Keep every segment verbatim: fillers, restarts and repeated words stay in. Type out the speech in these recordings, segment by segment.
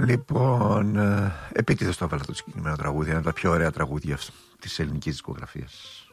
Λοιπόν, επίτηδες το έβαλα το συγκεκριμένο τραγούδι. Ένα από τα πιο ωραία τραγούδια της ελληνικής δισκογραφίας.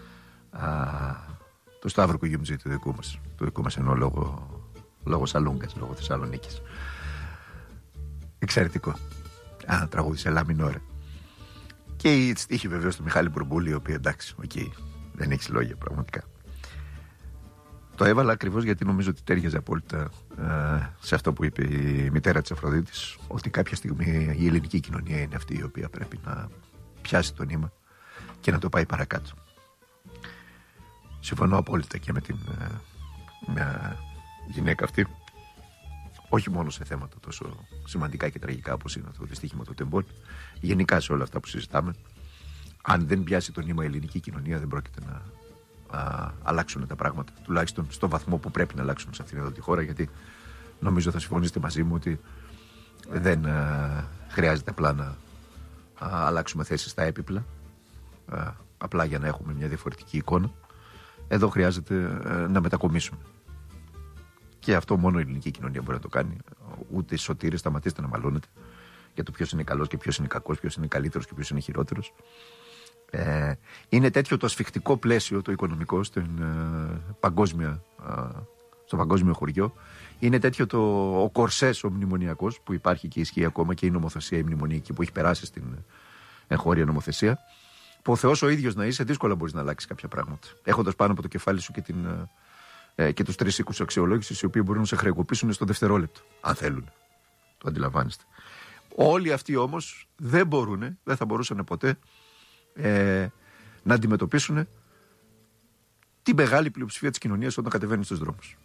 Το Σταύρο Κουγιουμτζή, του δικού μας. Το δικού μας εννοώ λόγω, λόγω Σαλούγκας, λόγω Θεσσαλονίκης. Εξαιρετικό. Ένα τραγούδι σε λα μινόρε. Και η στίχη βεβαίως του Μιχάλη Μπουρμπούλη, η οποία εντάξει, okay, δεν έχει λόγια πραγματικά. Το έβαλα ακριβώς γιατί νομίζω ότι τέριαζε απόλυτα ε, σε αυτό που είπε η μητέρα της Αφροδίτης, ότι κάποια στιγμή η ελληνική κοινωνία είναι αυτή η οποία πρέπει να πιάσει το νήμα και να το πάει παρακάτω. Συμφωνώ απόλυτα και με την ε, με γυναίκα αυτή, όχι μόνο σε θέματα τόσο σημαντικά και τραγικά όπως είναι το δυστύχημα των τεμπών, γενικά σε όλα αυτά που συζητάμε. Αν δεν πιάσει το νήμα η ελληνική κοινωνία, δεν πρόκειται να α, αλλάξουν τα πράγματα, τουλάχιστον στο βαθμό που πρέπει να αλλάξουν σε αυτήν εδώ τη χώρα, γιατί νομίζω θα συμφωνήσετε μαζί μου ότι δεν α, χρειάζεται απλά να α, αλλάξουμε θέσεις στα έπιπλα, α, απλά για να έχουμε μια διαφορετική εικόνα. Εδώ χρειάζεται α, να μετακομίσουμε. Και αυτό μόνο η ελληνική κοινωνία μπορεί να το κάνει. Ούτε σωτήρες, σταματήστε να μαλώνετε για το ποιος είναι καλός και ποιος είναι κακός, ποιος είναι καλύτερος και ποιος είναι χειρότερος. Ε, είναι τέτοιο το ασφιχτικό πλαίσιο το οικονομικό στην, ε, παγκόσμια, ε, στο παγκόσμιο χωριό. Είναι τέτοιο το, ο κορσές ο μνημονιακός που υπάρχει και ισχύει ακόμα, και η νομοθεσία η μνημονιακή που έχει περάσει στην εγχώρια νομοθεσία, που ο Θεός ο ίδιος να είσαι, δύσκολα μπορείς να αλλάξεις κάποια πράγματα, έχοντας πάνω από το κεφάλι σου και, την, ε, και τους τρεις οίκους αξιολόγησης, οι οποίοι μπορούν να σε χρεοκοπήσουν στο δευτερόλεπτο, αν θέλουν. Το αντιλαμβάνεστε. Όλοι αυτοί όμως δεν μπορούν, δεν θα μπορούσαν ποτέ Ε, να αντιμετωπίσουν τη μεγάλη πλειοψηφία της κοινωνίας όταν κατεβαίνουν στους δρόμους.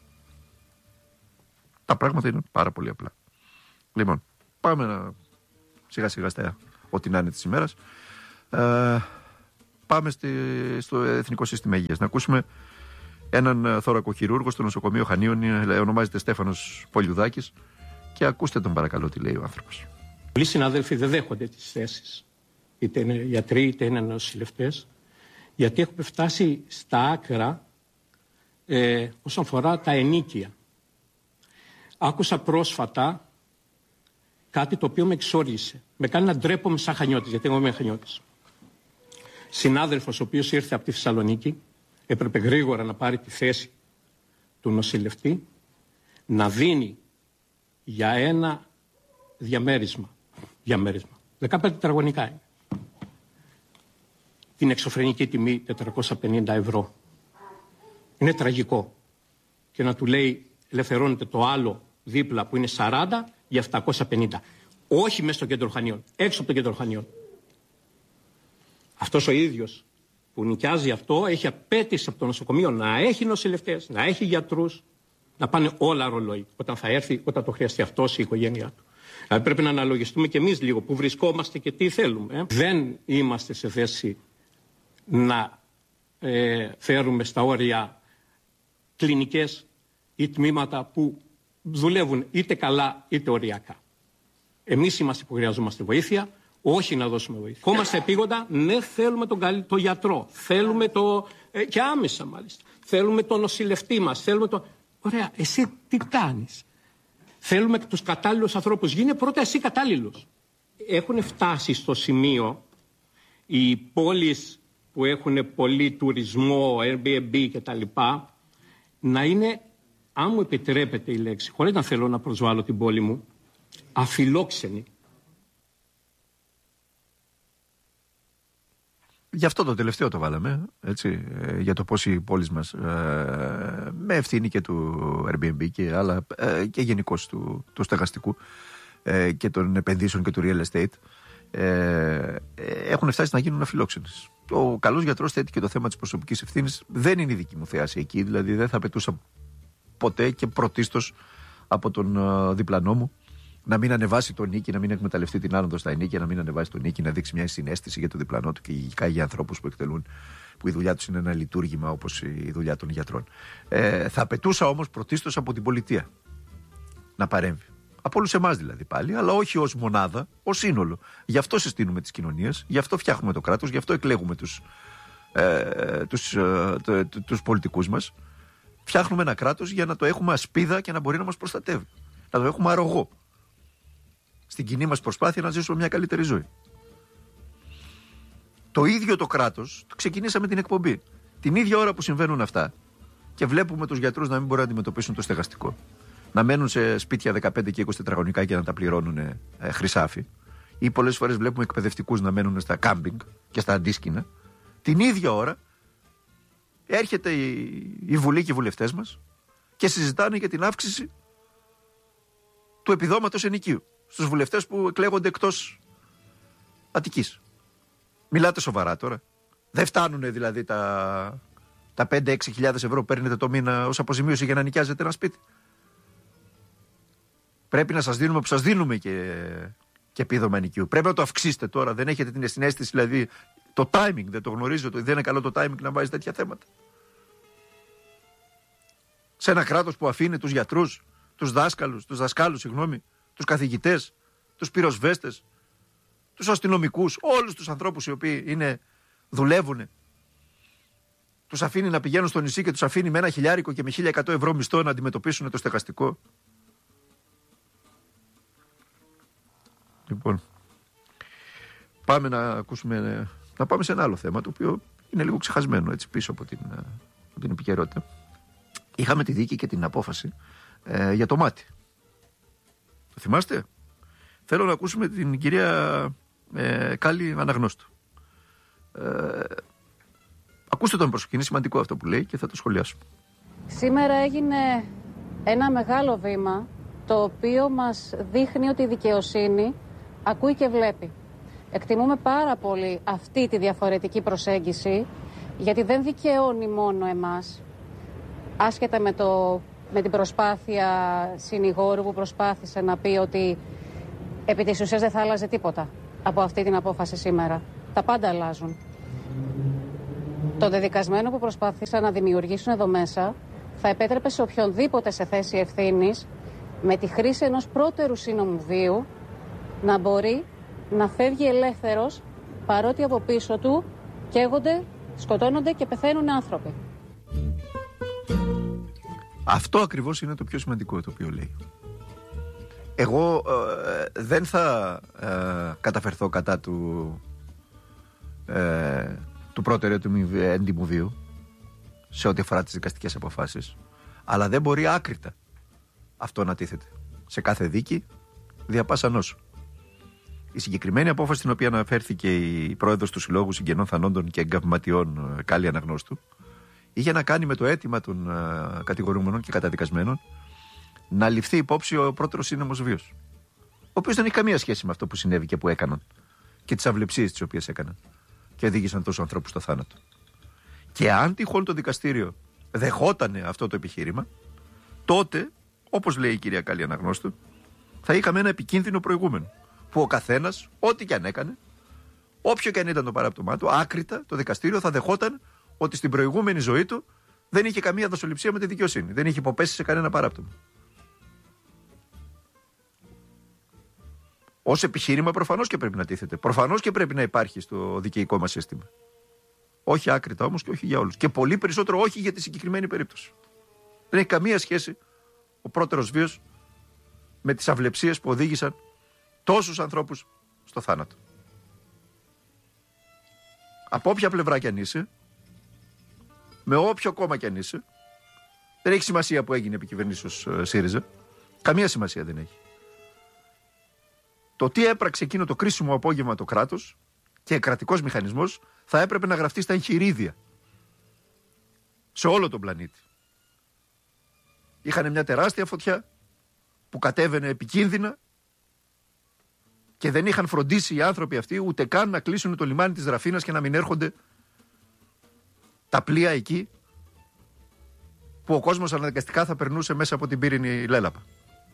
Τα πράγματα είναι πάρα πολύ απλά. Λοιπόν, πάμε να σιγά σιγά στα ό,τι να είναι της ημέρας. Ε, πάμε στη, στο Εθνικό Σύστημα Υγείας. Να ακούσουμε έναν θωρακοχειρούργο στο νοσοκομείο Χανίων, ονομάζεται Στέφανος Πολιουδάκης, και ακούστε τον παρακαλώ τι λέει ο άνθρωπος. Πολλοί συνάδελφοι δεν δέχονται τις θέσεις, είτε είναι γιατροί είτε είναι νοσηλευτές, γιατί έχουμε φτάσει στα άκρα ε, όσον αφορά τα ενίκια. Άκουσα πρόσφατα κάτι το οποίο με εξόργησε. Με κάνει να ντρέπομαι σαν Χανιώτης, γιατί εγώ είμαι Χανιώτης. Συνάδελφος ο οποίος ήρθε από τη Θεσσαλονίκη, έπρεπε γρήγορα να πάρει τη θέση του νοσηλευτή, να δίνει για ένα διαμέρισμα, διαμέρισμα δεκαπέντε τετραγωνικά είναι, την εξωφρενική τιμή τετρακόσια πενήντα ευρώ. Είναι τραγικό. Και να του λέει ελευθερώνεται το άλλο δίπλα που είναι σαράντα για επτακόσια πενήντα. Όχι μέσα στο κέντρο Χανίων, έξω από το κέντρο Χανίων. Αυτός ο ίδιος που νοικιάζει αυτό έχει απέτηση από το νοσοκομείο να έχει νοσηλευτές, να έχει γιατρούς, να πάνε όλα ρολόι όταν θα έρθει, όταν το χρειαστεί αυτός η οικογένειά του. Δηλαδή πρέπει να αναλογιστούμε και εμείς λίγο που βρισκόμαστε και τι θέλουμε. Ε. Δεν είμαστε σε θέση να ε, φέρουμε στα όρια κλινικές ή τμήματα που δουλεύουν είτε καλά είτε οριακά. Εμείς είμαστε που χρειαζόμαστε βοήθεια, όχι να δώσουμε βοήθεια. Κόμαστε επίγοντα, ναι, θέλουμε τον καλ... το γιατρό, θέλουμε το... Ε, και άμεσα μάλιστα. Θέλουμε τον νοσηλευτή μας, θέλουμε το... Ωραία, εσύ τι κάνεις? Θέλουμε τους κατάλληλους ανθρώπους. Γίνε πρώτα εσύ κατάλληλος. Έχουν φτάσει στο σημείο οι πόλεις που έχουν πολύ τουρισμό, Airbnb κτλ. Να είναι, αν μου επιτρέπετε η λέξη, χωρίς να θέλω να προσβάλλω την πόλη μου, αφιλόξενοι. Γι' αυτό το τελευταίο το βάλαμε, έτσι, για το πώς οι πόλεις μας, ε, με ευθύνη και του Airbnb και, άλλα, ε, και γενικώς του, του στεγαστικού ε, και των επενδύσεων και του real estate, ε, έχουν φτάσει να γίνουν αφιλόξενες. Ο καλός γιατρός θέτει και το θέμα της προσωπικής ευθύνης. Δεν είναι η δική μου θέαση εκεί, δηλαδή δεν θα απαιτούσα ποτέ και πρωτίστως από τον ε, διπλανό μου να μην ανεβάσει τον νίκη, να μην εκμεταλλευτεί την άνοδο στα ενίκια, να μην ανεβάσει τον νίκη, να δείξει μια συναίσθηση για τον διπλανό του και ειδικά για ανθρώπους που εκτελούν, που η δουλειά τους είναι ένα λειτουργήμα όπως η δουλειά των γιατρών. Ε, θα απαιτούσα όμως πρωτίστως από την πολιτεία να παρέμβει. Από όλους εμάς δηλαδή πάλι, αλλά όχι ως μονάδα, ως σύνολο. Γι' αυτό συστήνουμε τις κοινωνίες, γι' αυτό φτιάχνουμε το κράτος, γι' αυτό εκλέγουμε τους, ε, τους, ε, το, το, τους πολιτικούς μας. Φτιάχνουμε ένα κράτος για να το έχουμε ασπίδα και να μπορεί να μας προστατεύει. Να το έχουμε αρρωγό. στην κοινή μας προσπάθεια να ζήσουμε μια καλύτερη ζωή. Το ίδιο το κράτος, το ξεκινήσαμε την εκπομπή. Την ίδια ώρα που συμβαίνουν αυτά και βλέπουμε τους γιατρούς να μην μπορούν να αντιμετωπίσουν το στεγαστικό, να μένουν σε σπίτια δεκαπέντε και είκοσι τετραγωνικά και να τα πληρώνουν ε, χρυσάφι, ή πολλές φορές βλέπουμε εκπαιδευτικούς να μένουν στα κάμπινγκ και στα αντίσκηνα, την ίδια ώρα έρχεται η, η Βουλή και οι βουλευτές μας και συζητάνε για την αύξηση του επιδόματος ενοικίου στους βουλευτές που εκλέγονται εκτός Αττικής. Μιλάτε σοβαρά τώρα? Δεν φτάνουν δηλαδή τα, τα πέντε με έξι χιλιάδες ευρώ που παίρνετε το μήνα ως αποζημίωση για να νοικιάζετε ένα σπίτι? Πρέπει να σας δίνουμε που σας δίνουμε και, και επίδομα ενοικίου. Πρέπει να το αυξήσετε τώρα. Δεν έχετε την συναίσθηση, δηλαδή το timing, δεν το γνωρίζω, δεν είναι καλό το timing να βάζει τέτοια θέματα. Σε ένα κράτος που αφήνει τους γιατρούς, τους δάσκαλους, τους δασκάλους, συγγνώμη, τους καθηγητές, τους πυροσβέστες, τους αστυνομικούς, όλους τους ανθρώπους οι οποίοι είναι, δουλεύουν, τους αφήνει να πηγαίνουν στο νησί και τους αφήνει με ένα χιλιάρικο και με χίλια εκατό ευρώ μισθό να αντιμετωπίσουν το στεγαστικό. Λοιπόν, πάμε να ακούσουμε, να πάμε σε ένα άλλο θέμα το οποίο είναι λίγο ξεχασμένο έτσι πίσω από την, από την επικαιρότητα. Είχαμε τη δίκη και την απόφαση ε, για το μάτι. Το θυμάστε? Θέλω να ακούσουμε την κυρία ε, Κάλλη Αναγνώστου. Ε, ακούστε τον προσοχή, είναι σημαντικό αυτό που λέει και θα το σχολιάσουμε. Σήμερα έγινε ένα μεγάλο βήμα το οποίο μας δείχνει ότι η δικαιοσύνη ακούει και βλέπει. Εκτιμούμε πάρα πολύ αυτή τη διαφορετική προσέγγιση, γιατί δεν δικαιώνει μόνο εμάς, άσχετα με, το, με την προσπάθεια συνηγόρου που προσπάθησε να πει ότι επί της ουσίας δεν θα άλλαζε τίποτα από αυτή την απόφαση σήμερα. Τα πάντα αλλάζουν. Το δεδικασμένο που προσπάθησαν να δημιουργήσουν εδώ μέσα θα επέτρεπε σε οποιονδήποτε σε θέση ευθύνης, με τη χρήση ενός πρώτερου σύνομου βίου, να μπορεί να φεύγει ελεύθερος, παρότι από πίσω του καίγονται, σκοτώνονται και πεθαίνουν άνθρωποι. Αυτό ακριβώς είναι το πιο σημαντικό το οποίο λέει. Εγώ ε, δεν θα ε, καταφερθώ κατά του, ε, του πρώτερου έντιμου βίου σε ό,τι αφορά τις δικαστικές αποφάσεις, αλλά δεν μπορεί άκρητα αυτό να τίθεται σε κάθε δίκη δια πάσα νόσου. Η συγκεκριμένη απόφαση στην οποία αναφέρθηκε η πρόεδρος του Συλλόγου Συγγενών Θανόντων και Εγκαυματιών, Κάλλη Αναγνώστου, είχε να κάνει με το αίτημα των uh, κατηγορούμενων και καταδικασμένων να ληφθεί υπόψη ο πρώτερος σύνομος βίος, ο οποίος δεν έχει καμία σχέση με αυτό που συνέβη και που έκαναν και τις αυλεψίες τις οποίες έκαναν και οδήγησαν τόσους ανθρώπους στο θάνατο. Και αν τυχόν το δικαστήριο δεχότανε αυτό το επιχείρημα, τότε, όπως λέει η κυρία Κάλλη Αναγνώστου, θα είχαμε ένα επικίνδυνο προηγούμενο, που ο καθένας, ό,τι και αν έκανε, όποιο και αν ήταν το παράπτωμά του, άκρητα το δικαστήριο θα δεχόταν ότι στην προηγούμενη ζωή του δεν είχε καμία δοσοληψία με τη δικαιοσύνη. Δεν είχε υποπέσει σε κανένα παράπτωμα. Ως επιχείρημα προφανώς και πρέπει να τίθεται. Προφανώς και πρέπει να υπάρχει στο δικαιικό μας σύστημα. Όχι άκρητα όμως και όχι για όλους. Και πολύ περισσότερο όχι για τη συγκεκριμένη περίπτωση. Δεν έχει καμία σχέση ο πρώτερος βίος με τις αυλεψίες που οδήγησαν τόσους ανθρώπους στο θάνατο. Από όποια πλευρά κι αν είσαι, με όποιο κόμμα κι αν είσαι, δεν έχει σημασία που έγινε επικυβερνήσεως ΣΥΡΙΖΑ. Καμία σημασία δεν έχει. Το τι έπραξε εκείνο το κρίσιμο απόγευμα το κράτος και κρατικός μηχανισμός θα έπρεπε να γραφτεί στα εγχειρίδια σε όλο τον πλανήτη. Είχαν μια τεράστια φωτιά που κατέβαινε επικίνδυνα και δεν είχαν φροντίσει οι άνθρωποι αυτοί ούτε καν να κλείσουν το λιμάνι της Δραφίνας και να μην έρχονται τα πλοία εκεί που ο κόσμος αναγκαστικά θα περνούσε μέσα από την πύρινη λέλαπα.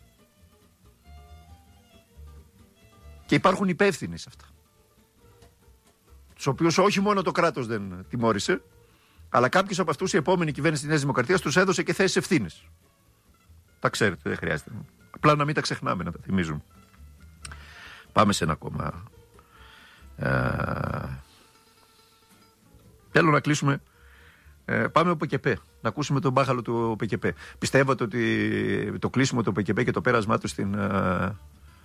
Και υπάρχουν υπεύθυνοι σε αυτά, τους οποίους όχι μόνο το κράτος δεν τιμώρησε, αλλά κάποιος από αυτούς η επόμενη κυβέρνηση της Νέας Δημοκρατίας τους έδωσε και θέσεις ευθύνης. Τα ξέρετε, δεν χρειάζεται. Απλά να μην τα ξεχνάμε, να τα θυμίζουμε. Πάμε σε ένα ακόμα. Ε, θέλω να κλείσουμε. Ε, πάμε από ΠΚΠ. Να ακούσουμε τον μπάχαλο του ΠΚΠ. Πιστεύετε ότι το κλείσιμο του ΠΚΠ και το πέρασμά του στην, ε,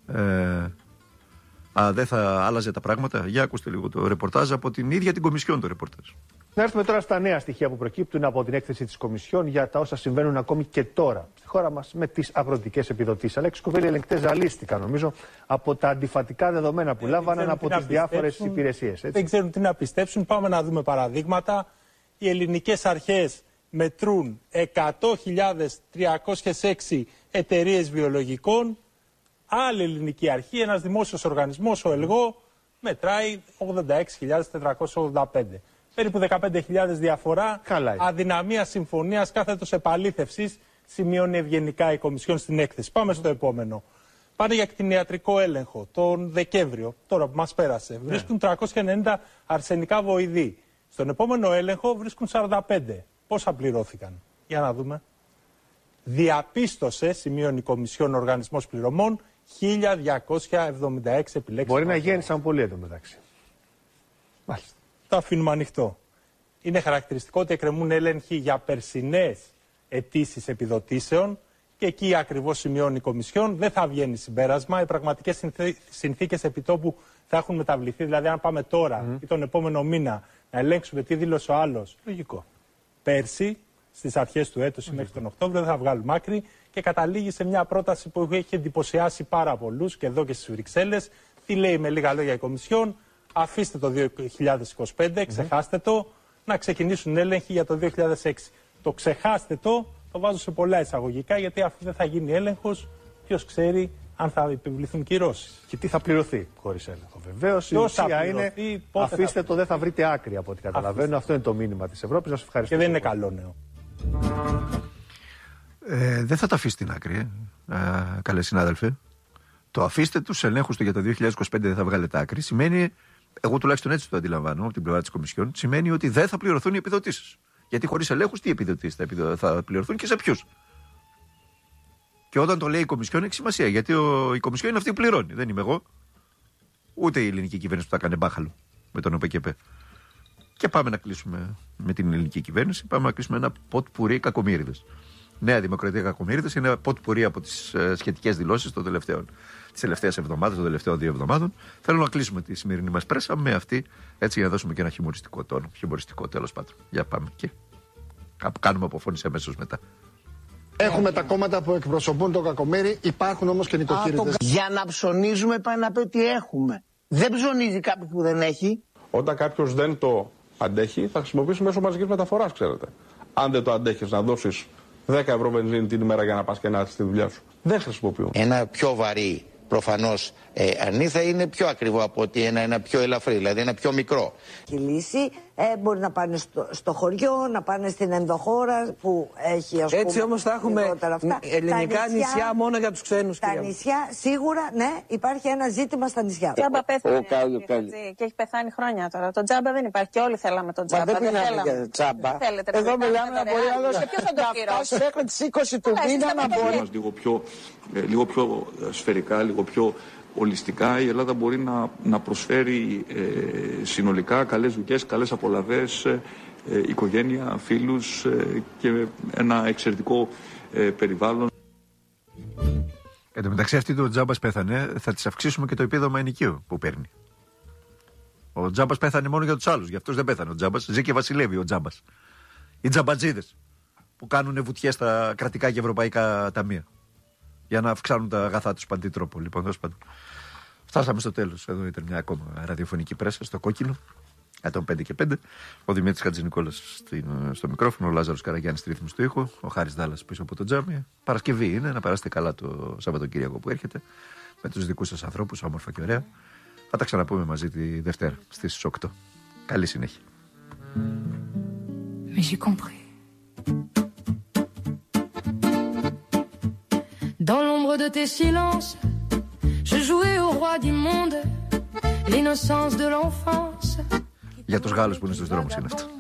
Ε, α, δεν θα άλλαζε τα πράγματα. Για ακούστε λίγο το ρεπορτάζ από την ίδια την Κομισιόν το ρεπορτάζ. Να έρθουμε τώρα στα νέα στοιχεία που προκύπτουν από την έκθεση της Κομισιόν για τα όσα συμβαίνουν ακόμη και τώρα στη χώρα μας με τις αγροτικές επιδοτήσεις. Αλέξη Κουβέλη, οι ελεγκτές ζαλίστηκαν νομίζω από τα αντιφατικά δεδομένα που λάβαναν από τις διάφορες υπηρεσίες. Δεν ξέρουν τι να πιστέψουν. Πάμε να δούμε παραδείγματα. Οι ελληνικές αρχές μετρούν εκατό χιλιάδες τριακόσιες έξι εταιρείες βιολογικών. Άλλη ελληνική αρχή, ένας δημόσιος οργανισμός, ο ΕΛΓΟ, μετράει ογδόντα έξι χιλιάδες τετρακόσιες ογδόντα πέντε. Περίπου δεκαπέντε χιλιάδες διαφορά. Καλά. Αδυναμία συμφωνίας, κάθετος επαλήθευσης, σημειώνει ευγενικά η Κομισιόν στην έκθεση. Πάμε στο επόμενο. Πάνε για κτηνιατρικό έλεγχο τον Δεκέμβριο, τώρα που μας πέρασε. Ναι. Βρίσκουν τριακόσια ενενήντα αρσενικά βοηδή. Στον επόμενο έλεγχο βρίσκουν σαράντα πέντε. Πόσα πληρώθηκαν? Για να δούμε. Διαπίστωσε, σημείωνει η Κομισιόν Οργανισμός Πληρωμών, χίλια διακόσια εβδομήντα έξι επιλέξεις. Μπορεί να γέννησαν πολύ εντωμεταξύ. Μάλιστα. Το αφήνουμε ανοιχτό. Είναι χαρακτηριστικό ότι εκκρεμούν έλεγχοι για περσινές αιτήσεις επιδοτήσεων και εκεί ακριβώς σημειώνει η Κομισιόν. Δεν θα βγαίνει συμπέρασμα. Οι πραγματικές συνθήκες επιτόπου θα έχουν μεταβληθεί. Δηλαδή, αν πάμε τώρα mm. ή τον επόμενο μήνα να ελέγξουμε τι δήλωσε ο άλλος. Λογικό. Πέρσι, στις αρχές του έτους ή μέχρι τον Οκτώβριο, δεν θα βγάλουμε άκρη και καταλήγει σε μια πρόταση που έχει εντυπωσιάσει πάρα πολλούς και εδώ και στις Βρυξέλλες. Τι λέει με λίγα λόγια η Κομισιόν? Αφήστε το δύο χιλιάδες είκοσι πέντε, mm-hmm. ξεχάστε το, να ξεκινήσουν έλεγχοι για το δύο χιλιάδες έξι. Το ξεχάστε το, το βάζω σε πολλά εισαγωγικά, γιατί αφού δεν θα γίνει έλεγχος, ποιος ξέρει αν θα επιβληθούν κυρώσεις. Και τι θα πληρωθεί χωρίς έλεγχο. Βεβαίως η ουσία είναι αφήστε θα... το, δεν θα βρείτε άκρη από ό,τι καταλαβαίνω. Αφήστε. Αυτό είναι το μήνυμα της Ευρώπης. Να σας ευχαριστώ. Και δεν είναι καλό νέο. Ε, δεν θα τα αφήσει την άκρη, ε. Ε, καλέ συνάδελφε. Το αφήστε τους ελέγχους του για το δύο χιλιάδες είκοσι πέντε δεν θα βγάλετε άκρη. Σημαίνει, εγώ τουλάχιστον έτσι το αντιλαμβάνω από την πλευρά της Κομισιόν, σημαίνει ότι δεν θα πληρωθούν οι επιδοτήσεις. Γιατί χωρίς ελέγχους τι επιδοτήσεις θα, επιδο... θα πληρωθούν και σε ποιους. Και όταν το λέει η Κομισιόν έχει σημασία, γιατί ο... η Κομισιόν είναι αυτή που πληρώνει. Δεν είμαι εγώ, ούτε η ελληνική κυβέρνηση που θα κάνει μπάχαλο με τον ΟΠΕΚΕΠΕ. Και πάμε να κλείσουμε με την ελληνική κυβέρνηση, πάμε να κλείσουμε ένα ποτ πουρί κακομοίριδες. Νέα Δημοκρατία κακομοίριδες είναι ένα ποτ πουρί από τις ε, σχετικές δηλώσεις των τελευταίων. Τις τελευταίες εβδομάδες, των τελευταίων δύο εβδομάδων. Θέλω να κλείσουμε τη σημερινή μας πρέσα με αυτή, έτσι για να δώσουμε και ένα χιουμοριστικό τόνο. Χιουμοριστικό τέλος πάντων. Για πάμε και κάνουμε αποφώνηση αμέσως μετά. Έχουμε τα κόμματα που εκπροσωπούν το κακομοίρι, υπάρχουν όμως και νοικοκύριδες. Για να ψωνίζουμε πάει να πει ότι έχουμε. Δεν ψωνίζει κάποιο που δεν έχει. Όταν κάποιος δεν το αντέχει, θα χρησιμοποιήσει μέσω μαζικής μεταφοράς, ξέρετε. Αν δεν το αντέχεις να δώσεις δέκα ευρώ βενζίνη την ημέρα για να πας και να έρθεις στη δουλειά σου. Δεν χρησιμοποιούν. Ένα πιο βαρύ προφανώς ε, αρνί θα είναι πιο ακριβό από ότι ένα, ένα πιο ελαφρύ, δηλαδή ένα πιο μικρό. Η λύση ε, μπορεί να πάνε στο, στο χωριό, να πάνε στην ενδοχώρα που έχει ας πούμε. Έτσι όμως θα έχουμε ελληνικά νησιά, νησιά μόνο για τους ξένους. Τα κυρία. Νησιά σίγουρα, ναι, υπάρχει ένα ζήτημα στα νησιά. Τζάμπα πέθανε και έχει πεθάνει χρόνια τώρα. Το τζάμπα δεν υπάρχει και όλοι θέλαμε το τζάμπα. Μα δεν μιλάμε για τζάμπα. Εδώ μιλάμε να μπορεί άλλος να φτάσει μέχρι τις είκοσι του μήνα να μπορεί. Λίγο πιο σφαιρικά, λίγο πιο ολιστικά η Ελλάδα μπορεί να, να προσφέρει ε, συνολικά καλές δουλειές, καλές απολαβές, ε, οικογένεια, φίλους ε, και ένα εξαιρετικό ε, περιβάλλον. Εν τω μεταξύ αυτή το Τζάμπας πέθανε, θα της αυξήσουμε και το επίδομα ενοικίου που παίρνει. Ο Τζάμπας πέθανε μόνο για τους άλλους, για αυτός δεν πέθανε ο Τζάμπας, ζει και βασιλεύει ο Τζάμπας. Οι τζαμπατζίδες που κάνουν βουτιές στα κρατικά και ευρωπαϊκά ταμεία. Για να αυξάνουν τα αγαθά τους παντή τρόπο. Λοιπόν, τέλος πάντων. Φτάσαμε στο τέλος. Εδώ ήταν μια ακόμα ραδιοφωνική πρέσα στο κόκκινο. εκατόν πέντε και πέντε. Ο Δημήτρης Χατζηνικόλας στο μικρόφωνο. Ο Λάζαρος Καραγιάννης στη ρύθμιση του ήχου. Ο Χάρης Δάλλας πίσω από το τζάμι. Παρασκευή είναι. Να περάσετε καλά το Σαββατοκύριακο που έρχεται. Με τους δικούς σας ανθρώπους, όμορφα και ωραία. Θα τα ξαναπούμε μαζί τη Δευτέρα στις οκτώ. Καλή συνέχεια. Mais j'ai compris. Dans l'ombre de tes silences, je jouais au roi du monde, l'innocence de l'enfance. Για τους Γάλλους που είναι στους δρόμους είναι αυτό.